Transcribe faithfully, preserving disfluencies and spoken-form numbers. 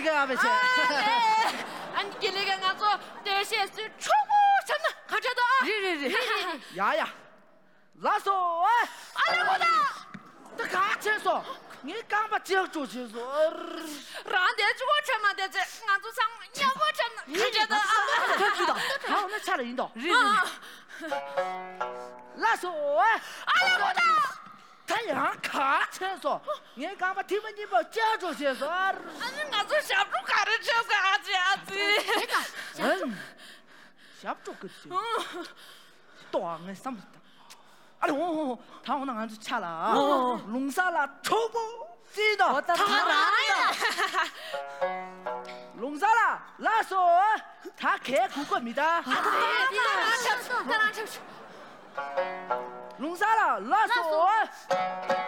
个阿伯去。 俺给那个俺做这些是出国真的，看这的啊。 是是是。呀呀，拉手哎！ 阿拉我的。 这卡车说，你刚把接住去说。 让的这个车嘛的这，俺做上要我真的，看这的啊。 他知道，然后那差点引导。是是。拉手哎！ 阿拉我的。 他让卡车说，你刚把听闻你把接住去说。俺做下不看的车干这样子。 嗯，下不个去。多俺什么的。哎呦，他我那俺就掐了啊！龙沙拉抽不知道， 他哪呀？龙沙拉拉手，他开苦过米的。 啊，对，当然吃，当然吃。 龙沙拉拉手。